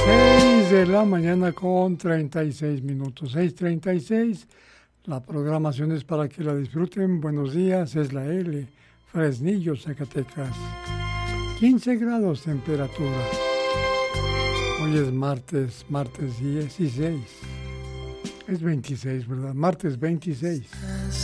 De la mañana con 36 minutos, 6:36. La programación es para que la disfruten. Buenos días, es la L, Fresnillo, Zacatecas. 15 grados temperatura. Hoy es martes 16. Es 26, ¿verdad? Martes 26.